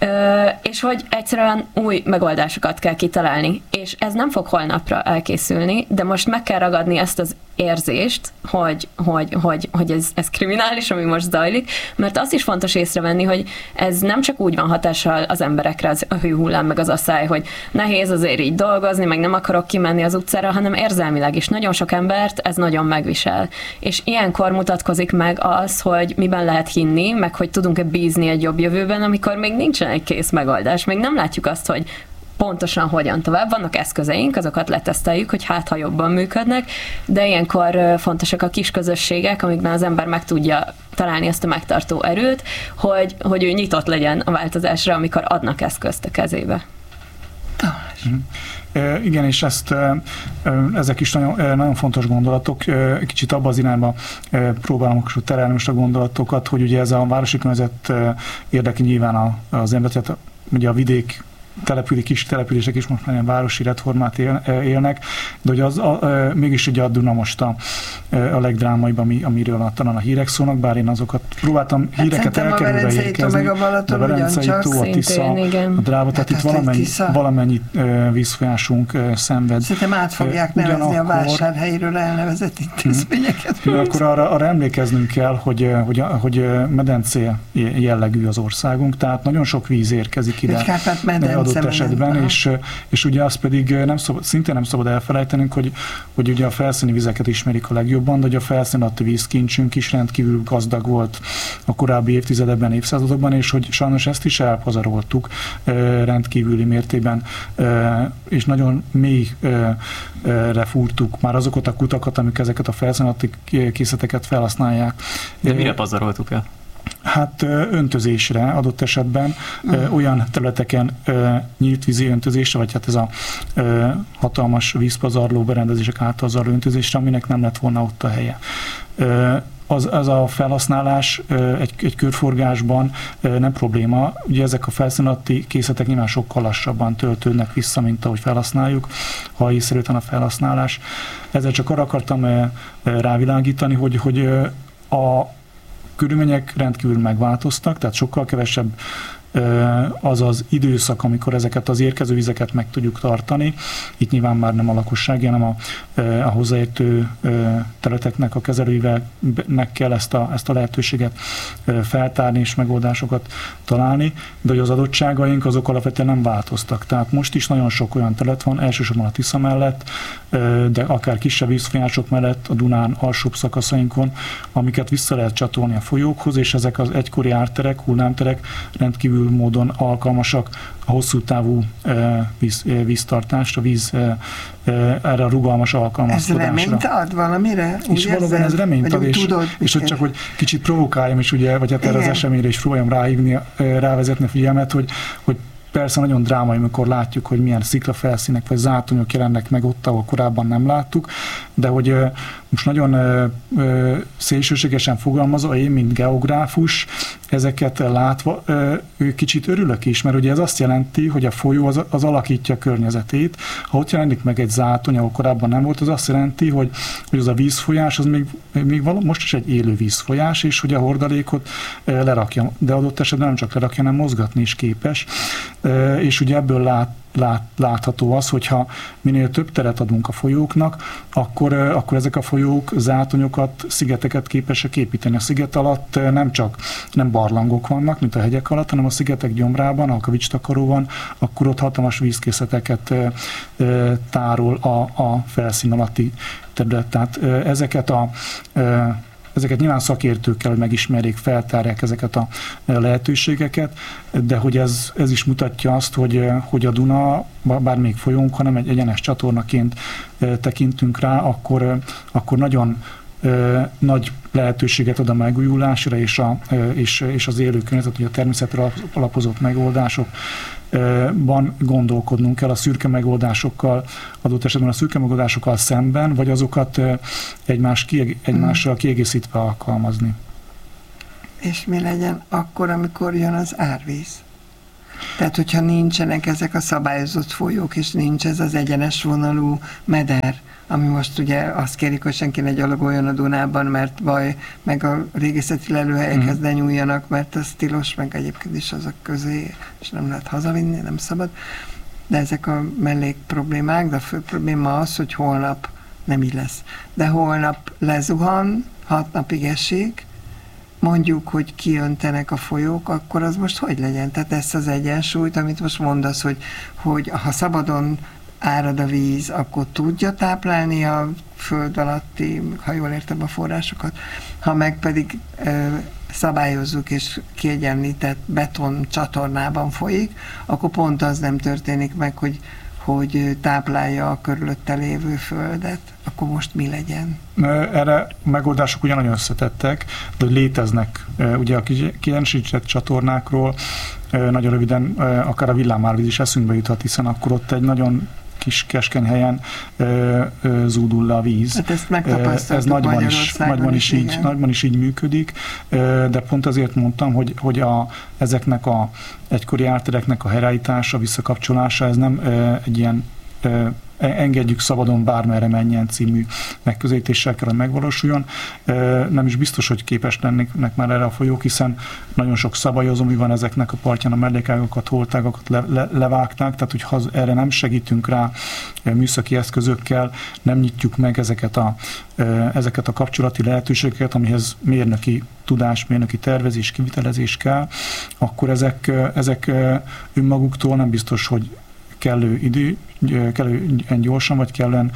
és hogy egyszerűen új megoldásokat kell kitalálni. És ez nem fog holnapra elkészülni, de most meg kell ragadni ezt az érzést, hogy, hogy, hogy, hogy ez, ez kriminális, ami most zajlik, mert azt is fontos észrevenni, hogy ez nem csak úgy van hatással az emberekre, az a hőhullám, meg az asszály, hogy nehéz azért így dolgozni, meg nem akarok kimenni az utcára, hanem érzelmileg is. Nagyon sok embert ez nagyon megvisel. És ilyenkor mutatkozik meg az, hogy miben lehet hinni, meg hogy tudunk-e bízni egy jobb jövőben, amikor még nincsen egy kész megoldás, még nem látjuk azt, hogy pontosan hogyan tovább. Vannak eszközeink, azokat leteszteljük, hogy hát ha jobban működnek, de ilyenkor fontosak a kis közösségek, amikben az ember meg tudja találni azt a megtartó erőt, hogy, hogy ő nyitott legyen a változásra, amikor adnak eszközt a kezébe. Tamás. Mm. E, igen, és ezt, e, ezek is nagyon, e, nagyon fontos gondolatok. E, kicsit abba az irányba e, próbálom terelni most a gondolatokat, hogy ugye ez a városi környezet e, érdekli nyilván a, az ember, tehát ugye a vidék települi, kis települések is most már ilyen városi reformát él, élnek, de hogy az a, a, mégis ugye a Duna most a, a legdrámaibb, ami, amiről talán a hírek szólnak, bár én azokat próbáltam hát híreket elkerülve érkezni. A Balaton, a Velencei tó, a Tisza, a Dráva, tehát hát itt valamennyi, valamennyi vízfolyásunk szenved. Szerintem át fogják nevezni ugyanakkor, a vásárhelyről elnevezett intézményeket. Hmm. Akkor arra, arra emlékeznünk kell, hogy, hogy, hogy medencé jellegű az országunk, tehát nagyon sok víz érkezik ide. Adott esetben, és, és ugye azt pedig nem szabad, szintén nem szabad elfelejtenünk, hogy, hogy ugye a felszíni vizeket ismerik a legjobban, de hogy a felszín alatti vízkincsünk is rendkívül gazdag volt a korábbi évtizedekben, évszázadokban, és hogy sajnos ezt is elpazaroltuk rendkívüli mértékben, és nagyon mélyre fúrtuk már azokat a kutakat, amik ezeket a felszín alatti készleteket felhasználják. De mire pazaroltuk el? Hát öntözésre adott esetben, uh-huh. olyan területeken nyílt vízi öntözésre, vagy hát ez a hatalmas vízpazarló berendezések által zajló öntözésre, aminek nem lett volna ott a helye. Az, az a felhasználás egy, egy körforgásban nem probléma. Ugye ezek a felszín alatti készletek nyilván sokkal lassabban töltődnek vissza, mint ahogy felhasználjuk, ha észrevétlen a felhasználás. Ezzel csak arra akartam rávilágítani, hogy, hogy a körülmények rendkívül megváltoztak, tehát sokkal kevesebb az az időszak, amikor ezeket az érkező vizeket meg tudjuk tartani. Itt nyilván már nem a lakosság, hanem a, a hozzáértő területeknek, a kezelőinek kell ezt a, ezt a lehetőséget feltárni és megoldásokat találni, de hogy az adottságaink azok alapvetően nem változtak. Tehát most is nagyon sok olyan terület van, elsősorban a Tisza mellett, de akár kisebb vízfolyások mellett a Dunán alsóbb szakaszainkon, amiket vissza lehet csatolni a folyókhoz, és ezek az egykori árterek, hullámterek rendkívül módon alkalmasak a hosszú távú víz, víztartásra, víz erre a rugalmas alkalmazkodásra. Ez reményt ad valamire? És valóban ez reményt ad, és, tudod, és hogy csak, hogy kicsit provokáljam is, ugye, vagy hát erre az eseményre is próbáljam ráhívni, rávezetni a figyelmet, hogy, hogy persze nagyon drámai, amikor látjuk, hogy milyen sziklafelszínek vagy zátonyok jelennek meg ott, ahol korábban nem láttuk, de hogy most nagyon szélsőségesen fogalmazva, én, mint geográfus, ezeket látva kicsit örülök is, mert ugye ez azt jelenti, hogy a folyó az, az alakítja a környezetét. Ha ott jelenik meg egy zátony, ahol korábban nem volt, az azt jelenti, hogy, hogy az a vízfolyás, az még, még való, most is egy élő vízfolyás, és hogy a hordalékot lerakja, de adott esetben nem csak lerakja, hanem mozgatni is képes. És ugye ebből lát, lát, látható az, hogyha minél több teret adunk a folyóknak, akkor, akkor ezek a folyók zátonyokat, szigeteket képesek építeni. A sziget alatt nem csak nem barlangok vannak, mint a hegyek alatt, hanem a szigetek gyomrában, a kavics-takaró van, akkor ott hatalmas vízkészleteket tárol a, a felszín alatti terület. Tehát ezeket a Ezeket nyilván szakértők kell, hogy megismerjék, feltárják ezeket a lehetőségeket, de hogy ez, ez is mutatja azt, hogy, hogy a Duna, bár még folyónk, hanem egy egyenes csatornaként tekintünk rá, akkor, akkor nagyon nagy lehetőséget ad a megújulásra és, a, és, és az élő környezet, hogy a természetre alapozott megoldások van gondolkodnunk kell a szürke megoldásokkal, adott esetben a szürke megoldásokkal szemben, vagy azokat egymás kieg- egymással kiegészítve alkalmazni. És mi legyen akkor, amikor jön az árvíz? Tehát, hogyha nincsenek ezek a szabályozott folyók, és nincs ez az egyenes vonalú meder, ami most ugye azt kérik, hogy senki ne gyalogoljon a Dunában, mert baj, meg a régészeti lelőhelyekhez mm. ne nyúljanak, mert ez tilos, meg egyébként is azok közé, és nem lehet hazavinni, nem szabad. De ezek a mellék problémák, de a fő probléma az, hogy holnap nem így lesz. De holnap lezuhan, hat napig esik, mondjuk, hogy kijöntenek a folyók, akkor az most hogy legyen? Tehát ezt az egyensúlyt, amit most mondasz, hogy, hogy ha szabadon árad a víz, akkor tudja táplálni a föld alatti, ha jól értem a forrásokat, ha meg pedig ö, szabályozzuk és kiegyenlített beton csatornában folyik, akkor pont az nem történik meg, hogy, hogy táplálja a körülötte lévő földet, akkor most mi legyen? Erre megoldások ugyan nagyon összetettek, de hogy léteznek ugye a kiegyenlített csatornákról, nagyon röviden akár a villámárvíz is eszünkbe juthat, hiszen akkor ott egy nagyon kis keskeny helyen ö, ö, zúdul le a víz. Hát ezt megtapasztaltuk Ez nagyban is, nagyban is, így, nagyban is így működik, de pont azért mondtam, hogy, hogy a, ezeknek a egykori ártereknek a helyreállítása, visszakapcsolása, ez nem ö, egy ilyen ö, engedjük szabadon bármerre menjen című megközelítéssel kell, hogy megvalósuljon. Nem is biztos, hogy képes lennének már erre a folyók, hiszen nagyon sok szabályozó, mi van ezeknek a partján, a mellékágokat, holtágokat le, le, levágták, tehát hogyha erre nem segítünk rá műszaki eszközökkel, nem nyitjuk meg ezeket a, ezeket a kapcsolati lehetőségeket, amihez mérnöki tudás, mérnöki tervezés, kivitelezés kell, akkor ezek, ezek önmaguktól nem biztos, hogy kellő idő, kellően gyorsan, vagy kellően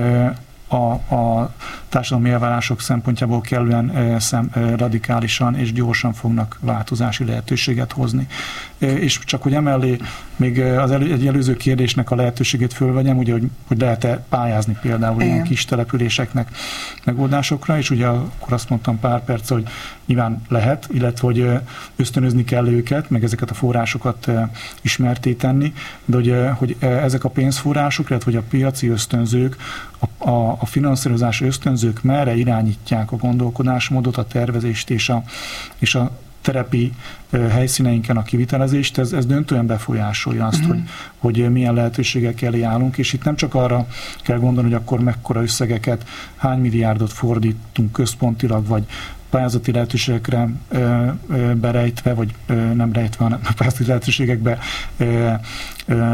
a, a társadalmi elvárások szempontjából kellően szem, radikálisan és gyorsan fognak változási lehetőséget hozni. És csak hogy emellé még az elő, egy előző kérdésnek a lehetőségét fölvegyem, ugye, hogy, hogy lehet-e pályázni például ilyen kis településeknek megoldásokra, és ugye akkor azt mondtam pár perc, hogy nyilván lehet, illetve hogy ösztönözni kell őket, meg ezeket a forrásokat ismerté tenni, de hogy, hogy ezek a pénzforrások, illetve hogy a piaci ösztönzők, a, a, a finanszírozás ösztönzők merre irányítják a gondolkodásmódot, a tervezést és a, és a terepi helyszíneinken a kivitelezést, ez, ez döntően befolyásolja azt, uh-huh. hogy, hogy milyen lehetőségek elé állunk, és itt nem csak arra kell gondolni, hogy akkor mekkora összegeket, hány milliárdot fordítunk központilag, vagy pályázati lehetőségekre ö, ö, berejtve, vagy ö, nem rejtve, hanem pályázati lehetőségekbe ö, ö,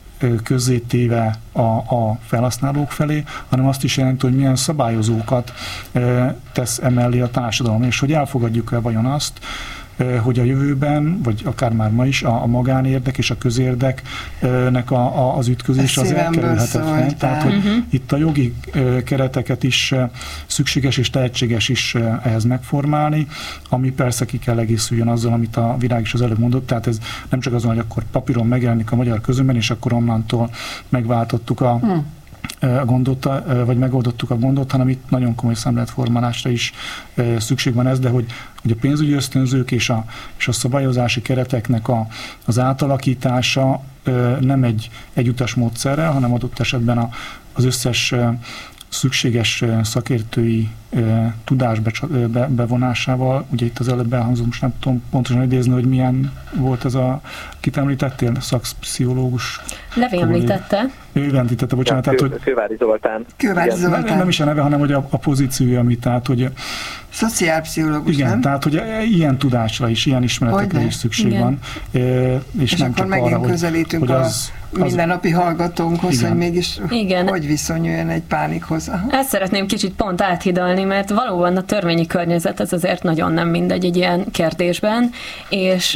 közzétéve a, a felhasználók felé, hanem azt is jelenti, hogy milyen szabályozókat e, tesz emellé a társadalom, és hogy elfogadjuk-e vajon azt, e, hogy a jövőben, vagy akár már ma is a, a magánérdek és a közérdeknek a, a, az ütközés az elkerülhetetlen. Tehát, hogy uh-huh. itt a jogi e, kereteket is e, szükséges és lehetséges is e, ehhez megformálni, ami persze ki kell egészüljön azzal, amit a Virág is az előbb mondott, tehát ez nem csak azon, hogy akkor papíron megjelenik a magyar közömben, és akkor onnantól megváltottuk a hmm. a gondot, vagy megoldottuk a gondot, hanem itt nagyon komoly szemléletformálásra is szükség van ez, de hogy, hogy a pénzügyi ösztönzők és a, és a szabályozási kereteknek a, az átalakítása nem egy egyutas módszerrel, hanem adott esetben a, az összes szükséges szakértői e, tudás be, be, bevonásával. Ugye itt az előbb elhangzott, most nem tudom pontosan idézni, hogy milyen volt ez a, kit említettél, szakpszichológus? Levi említette. Ő említette, bocsánat. Ja, tehát, hogy Kővári Zoltán. Kővári Zoltán. Nem, nem is a neve, hanem hogy a, a pozíciója, ami, tehát, hogy szociálpszichológus, igen, nem? tehát, hogy ilyen tudásra is, ilyen ismeretekre is szükség igen. van. E, és és nem akkor csak megint arra, közelítünk hogy, hogy a az, mindennapi hallgatónkhoz, igen. hogy mégis igen. hogy viszonyuljon egy pánikhoz. Aha. Ezt szeretném kicsit pont áthidalni, mert valóban a törvényi környezet ez azért nagyon nem mindegy egy ilyen kérdésben, és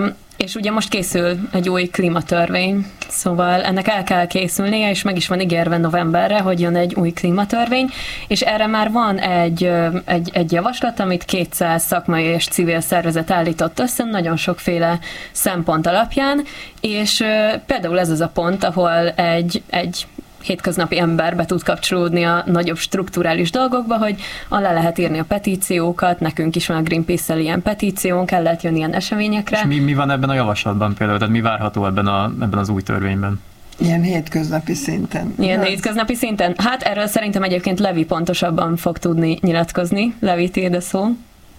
És ugye most készül egy új klímatörvény, szóval ennek el kell készülnie, és meg is van ígérve novemberre, hogy jön egy új klímatörvény, és erre már van egy, egy, egy javaslat, amit kétszáz szakmai és civil szervezet állított össze, nagyon sokféle szempont alapján, és például ez az a pont, ahol egy, egy hétköznapi ember be tud kapcsolódni a nagyobb strukturális dolgokba, hogy alá lehet írni a petíciókat, nekünk is van a Greenpeace-szel ilyen petíciónk, el lehet jönni ilyen eseményekre. És mi, mi van ebben a javaslatban például, tehát mi várható ebben, a, ebben az új törvényben? Ilyen hétköznapi szinten. Ilyen hétköznapi szinten? Hát erről szerintem egyébként Levi pontosabban fog tudni nyilatkozni. Levi, tiéd a szó.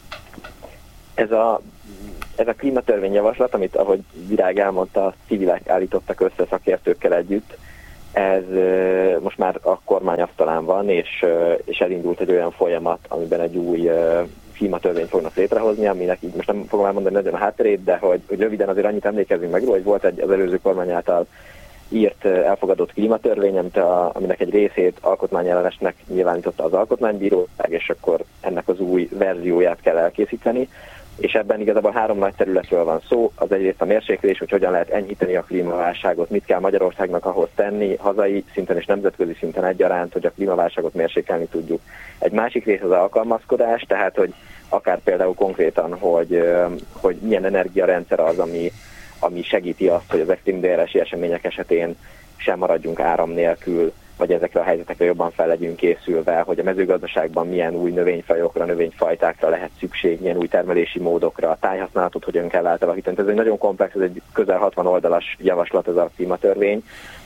Ez a, ez a klímatörvényjavaslat, amit ahogy Virág elmondta, civilek állítottak össze szakértőkkel együtt, ez most már a kormány asztalán van, és, és elindult egy olyan folyamat, amiben egy új klímatörvényt fognak létrehozni, aminek így most nem fogom elmondani nagyon a hátterét, de hogy, hogy röviden azért annyit emlékezzünk meg róla, hogy volt egy az előző kormány által írt, elfogadott klímatörvény, aminek egy részét alkotmányellenesnek nyilvánította az Alkotmánybíróság, és akkor ennek az új verzióját kell elkészíteni. És ebben igazából három nagy területről van szó. Az egyrészt a mérséklés, hogy hogyan lehet enyhíteni a klímaválságot, mit kell Magyarországnak ahhoz tenni, hazai szinten és nemzetközi szinten egyaránt, hogy a klímaválságot mérsékelni tudjuk. Egy másik rész az alkalmazkodás, tehát hogy akár például konkrétan, hogy, hogy milyen energiarendszer az, ami, ami segíti azt, hogy az extrém délelesi események esetén sem maradjunk áram nélkül, vagy ezekre a helyzetekre jobban fel legyünk készülve, hogy a mezőgazdaságban milyen új növényfajokra, növényfajtákra lehet szükség, milyen új termelési módokra, a tájhasználatot hogyan kell átalakítani. Ez egy nagyon komplex, ez egy közel hatvan oldalas javaslat, ez a klímatörvény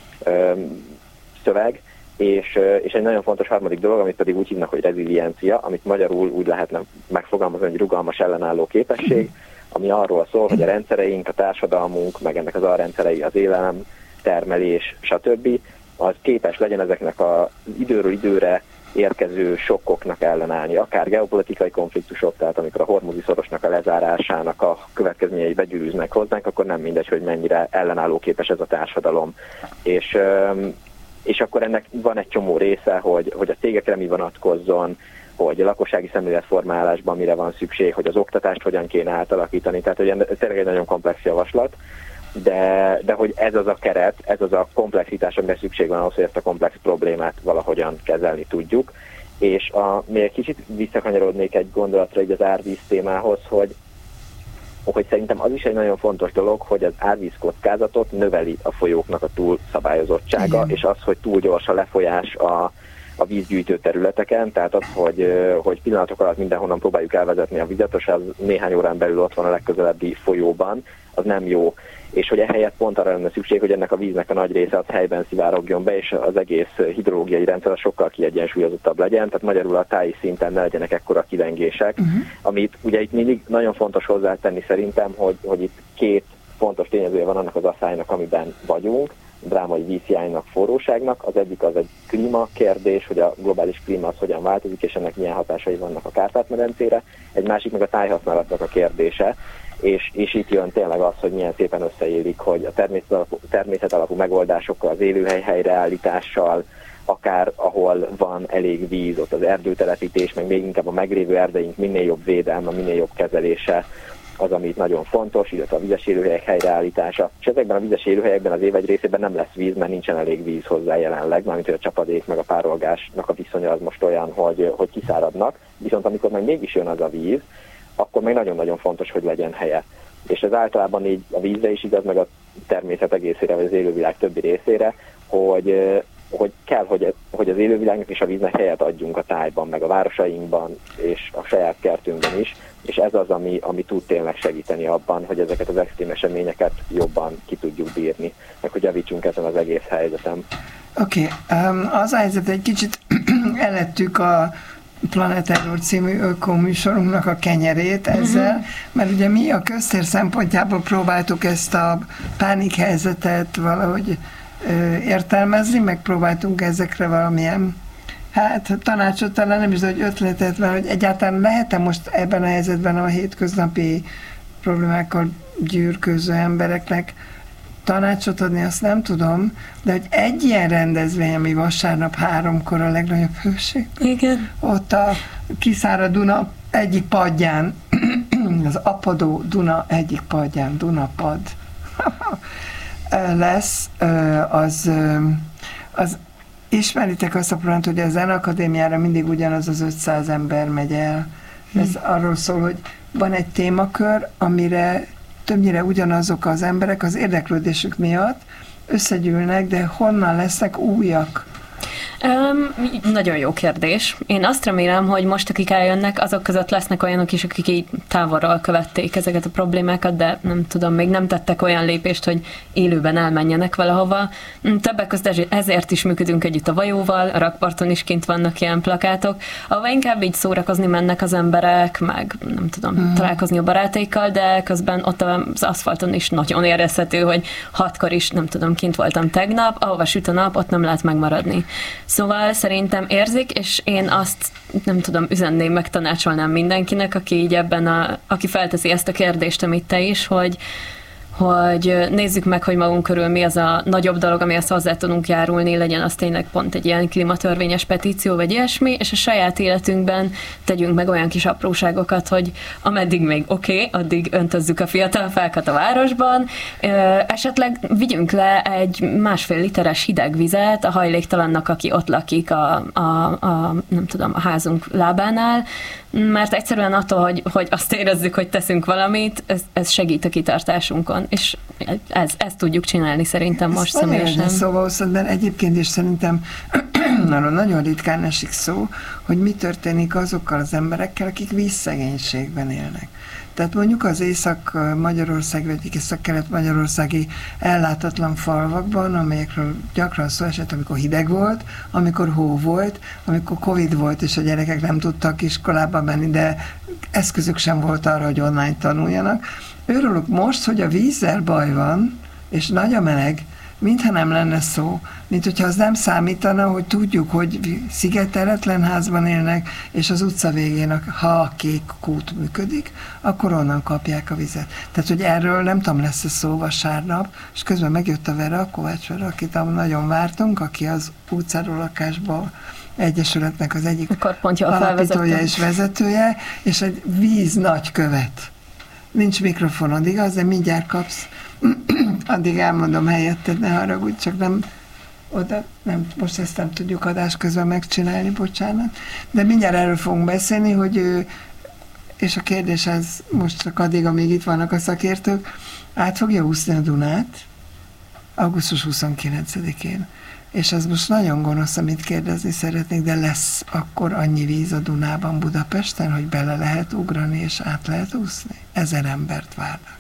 szöveg, és, és egy nagyon fontos harmadik dolog, amit pedig úgy hívnak, hogy reziliencia, amit magyarul úgy lehetne megfogalmazni, hogy rugalmas ellenálló képesség, ami arról szól, hogy a rendszereink, a társadalmunk, meg ennek az alrendszerei, az élelem, termelés, stb. Az képes legyen ezeknek az időről időre érkező sokkoknak ellenállni, akár geopolitikai konfliktusok, tehát amikor a hormuzi szorosnak a lezárásának a következményei begyűrűznek hozzánk, akkor nem mindegy, hogy mennyire ellenálló képes ez a társadalom. És, és akkor ennek van egy csomó része, hogy, hogy a cégekre mi vonatkozzon, hogy a lakossági szemléletformálásban mire van szükség, hogy az oktatást hogyan kéne átalakítani, tehát hogy tényleg egy nagyon komplex javaslat, de, de hogy ez az a keret, ez az a komplexitás, amire szükség van ahhoz, hogy ezt a komplex problémát valahogyan kezelni tudjuk. És a, még egy kicsit visszakanyarodnék egy gondolatra így az árvíz témához, hogy, hogy szerintem az is egy nagyon fontos dolog, hogy az árvíz kockázatot növeli a folyóknak a túlszabályozottsága, igen. És az, hogy túl gyors a lefolyás a a vízgyűjtő területeken, tehát az, hogy, hogy pillanatok alatt mindenhonnan próbáljuk elvezetni a vizet, és az néhány órán belül ott van a legközelebbi folyóban, az nem jó. És hogy ehelyett pont arra lenne szükség, hogy ennek a víznek a nagy része az helyben szivárogjon be, és az egész hidrológiai rendszer sokkal kiegyensúlyozottabb legyen, tehát magyarul a táji szinten ne legyenek ekkora kilengések, uh-huh. Amit ugye itt mindig nagyon fontos hozzátenni szerintem, hogy, hogy itt két fontos tényezője van annak az asszálynak, amiben vagyunk, drámai vízhiánynak, forróságnak. Az egyik az egy klímakérdés, hogy a globális klíma az hogyan változik, és ennek milyen hatásai vannak a Kárpát-medencére. Egy másik meg a tájhasználatnak a kérdése, és, és itt jön tényleg az, hogy milyen szépen összeélik, hogy a természet alapú, természet alapú megoldásokkal, az élőhely helyreállítással, akár ahol van elég víz, ott az erdőtelepítés, meg még inkább a meglévő erdeink minél jobb védelme, minél jobb kezelése, az, ami itt nagyon fontos, illetve a vizes élőhelyek helyreállítása. És ezekben a vizes élőhelyekben az év egy részében nem lesz víz, mert nincsen elég víz hozzá jelenleg, mármint hogy a csapadék meg a párolgásnak a viszonya az most olyan, hogy, hogy kiszáradnak. Viszont amikor meg mégis jön az a víz, akkor meg nagyon-nagyon fontos, hogy legyen helye. És ez általában így a vízre is igaz, meg a természet egészére, vagy az élővilág többi részére, hogy, hogy kell, hogy, hogy az élővilágnak és a víznek helyet adjunk a tájban, meg a városainkban, és a saját kertünkben is, és ez az, ami, ami tud tényleg segíteni abban, hogy ezeket az extrém eseményeket jobban ki tudjuk bírni, meg hogy javítsunk ezen az egész helyzetem. Oké, okay. um, az a helyzet, egy kicsit elettük a Planet Error című ökoműsorunknak a kenyerét ezzel, uh-huh. mert ugye mi a köztér szempontjából próbáltuk ezt a pánikhelyzetet valahogy ö, értelmezni, meg próbáltunk ezekre valamilyen hát tanácsot talán nem is, hogy ötletet, mert hogy egyáltalán lehet-e most ebben a helyzetben a hétköznapi problémákkal gyűrköző embereknek tanácsot adni, azt nem tudom, de hogy egy ilyen rendezvény, ami vasárnap háromkor a legnagyobb hőség. Igen. Ott a kiszárad Duna egyik padján, az apadó Duna egyik padján, Dunapad lesz, az, az ismeritek azt a problémát, hogy a Zenakadémiára mindig ugyanaz az ötszáz ember megy el. Ez hmm. arról szól, hogy van egy témakör, amire többnyire ugyanazok az emberek az érdeklődésük miatt összegyűlnek, de honnan lesznek újak? Um, nagyon jó kérdés. Én azt remélem, hogy most, akik eljönnek, azok között lesznek olyanok is, akik így távolról követték ezeket a problémákat, de nem tudom, még nem tettek olyan lépést, hogy élőben elmenjenek valahova. Többek között ezért is működünk együtt a Vajóval, a rakparton is kint vannak ilyen plakátok, ahol inkább így szórakozni mennek az emberek, meg nem tudom, hmm. találkozni a barátaikkal, de közben ott az aszfalton is nagyon érezhető, hogy hatkor is, nem tudom, kint voltam tegnap, ahova süt a nap, ott nem lehet megmaradni. Szóval szerintem érzik, és én azt nem tudom, üzenném, meg tanácsolnám mindenkinek, aki így ebben a, aki felteszi ezt a kérdést, amit te is, hogy hogy nézzük meg, hogy magunk körül mi az a nagyobb dolog, amihez hozzá tudunk járulni, legyen az tényleg pont egy ilyen klímatörvényes petíció, vagy ilyesmi, és a saját életünkben tegyünk meg olyan kis apróságokat, hogy ameddig még oké, okay, addig öntözzük a fiatal fákat a városban, esetleg vigyünk le egy másfél literes hideg vizet a hajléktalannak, aki ott lakik a, a, a, nem tudom, a házunk lábánál, mert egyszerűen attól, hogy, hogy azt érezzük, hogy teszünk valamit, ez, ez segít a kitartásunkon. van, és ez, ezt tudjuk csinálni szerintem most személyesen. Szóval de egyébként is szerintem nagyon ritkán esik szó, hogy mi történik azokkal az emberekkel, akik vízszegénységben élnek. Tehát mondjuk az Észak-Magyarország, vagy Észak-Kelet-Magyarországi ellátatlan falvakban, amelyekről gyakran szó esett, amikor hideg volt, amikor hó volt, amikor Covid volt, és a gyerekek nem tudtak iskolába menni, de eszközük sem volt arra, hogy online tanuljanak. Őrülök most, hogy a vízzel baj van, és nagy a meleg, mintha nem lenne szó, mint hogyha az nem számítana, hogy tudjuk, hogy szigeteletlen házban élnek, és az utca végén, ha a kék kút működik, akkor onnan kapják a vizet. Tehát, hogy erről nem tudom, lesz-e szó vasárnap, és közben megjött a Vera, a Kovács Vera, akit nagyon vártunk, aki az utcáról lakásból egyesületnek az egyik alapítója és vezetője, és egy víz nagykövet. Nincs mikrofonod, igaz? De mindjárt kapsz. Addig elmondom helyetted, ne haragudj, csak nem oda, nem, most ezt nem tudjuk adás közben megcsinálni, bocsánat. De mindjárt erről fogunk beszélni, hogy ő, és a kérdés ez most csak addig, amíg itt vannak a szakértők, át fogja úszni a Dunát augusztus huszonkilencedikén. És ez most nagyon gonosz, amit kérdezni szeretnék, de lesz akkor annyi víz a Dunában Budapesten, hogy bele lehet ugrani és át lehet úszni? Ezer embert várnak.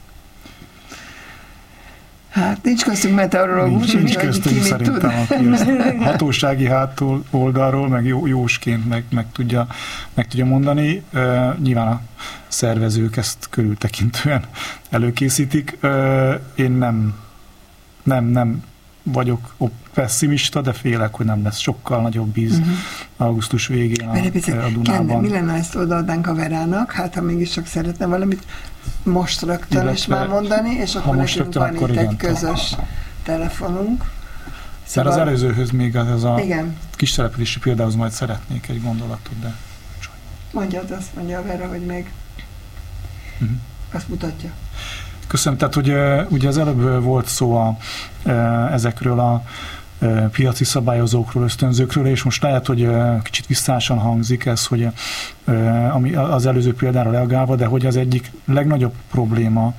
Hát nincs köztünk meteorológus, nincs, nincs köztünk ki szerintem, aki ezt hatósági hátul oldalról, meg jó, jósként meg, meg, tudja, meg tudja mondani. Uh, nyilván a szervezők ezt körültekintően előkészítik. Uh, én nem, nem, nem vagyok pessimista, de félek, hogy nem lesz sokkal nagyobb víz uh-huh. augusztus végén a, a Dunában. Kende, mi lenne, ezt odaadnánk a Verának? Hát, ha mégis csak szeretne valamit most rögtön illetve, is már mondani, és akkor nekünk van itt egy közös telefonunk. Szóval az előzőhöz még az a igen. kis települési példához majd szeretnék egy gondolatot, de... Mondjad azt, mondja a Vera, hogy még uh-huh. azt mutatja. Köszönöm, tehát ugye, ugye az előbb volt szó a, ezekről a piaci szabályozókról, ösztönzőkről, és most lehet, hogy kicsit visszásan hangzik ez, hogy ami az előző példára reagálva, de hogy az egyik legnagyobb probléma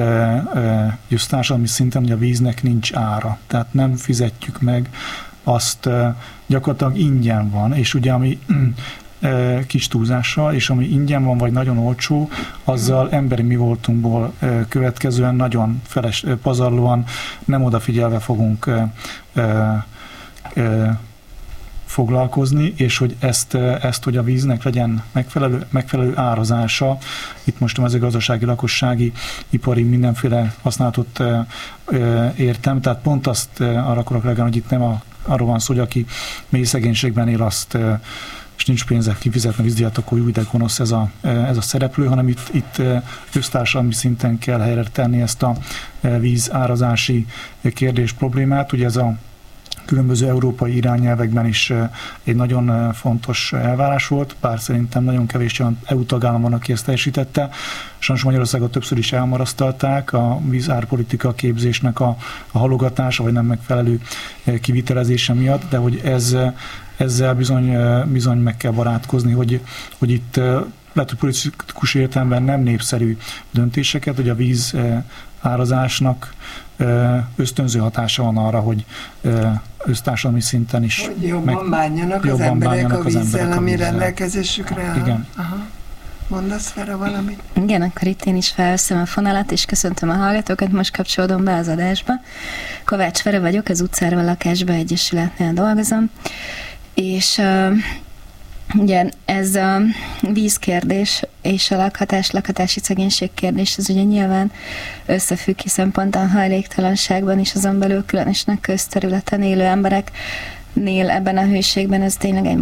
just társadalmi szinten, hogy a víznek nincs ára. Tehát nem fizetjük meg azt, gyakorlatilag ingyen van, és ugye ami kis túlzással, és ami ingyen van, vagy nagyon olcsó, azzal emberi mi voltunkból következően nagyon feles, pazarlóan, nem odafigyelve fogunk ö, ö, ö, foglalkozni, és hogy ezt, ezt, hogy a víznek legyen megfelelő, megfelelő árazása, itt most a mezőgazdasági, lakossági, ipari mindenféle használatot ö, ö, értem, tehát pont azt ö, arra akarok legalább, hogy itt nem a, arról van szó, hogy aki mély szegénységben él, azt ö, és nincs pénze kifizetni a vízdíjat, akkor jó, de gonosz ez a, ez a szereplő, hanem itt, itt köztársadalmi szinten kell helyre tenni ezt a vízárazási kérdés problémát. Ugye ez a különböző európai irányelvekben is egy nagyon fontos elvárás volt, bár szerintem nagyon kevés olyan é u tagállam van, aki ezt teljesítette. Sajnos Magyarországot többször is elmarasztalták a vízárpolitika képzésnek a, a halogatása, vagy nem megfelelő kivitelezése miatt, de hogy ez ezzel bizony, bizony meg kell barátkozni, hogy, hogy itt lehet, hogy politikus értelemben nem népszerű döntéseket, hogy a víz árazásnak ösztönző hatása van arra, hogy össztársadalmi szinten is hogy jobban meg, bánjanak jobban az emberek bánjanak a vízzel, ami rendelkezésükre áll. Igen. Aha. Mondasz fel valamit? Igen, akkor itt én is felveszem a fonalat, és köszöntöm a hallgatókat, most kapcsolódom be az adásba. Kovács Vera vagyok, az Utcáról Lakásba Egyesületnél dolgozom, és uh, ugye ez a vízkérdés és a lakhatás, lakhatási szegénység kérdés, ez ugye nyilván összefügg, hiszen pont a hajléktalanságban és azon belül különösen közterületen élő embereknél ebben a hőségben ez tényleg egy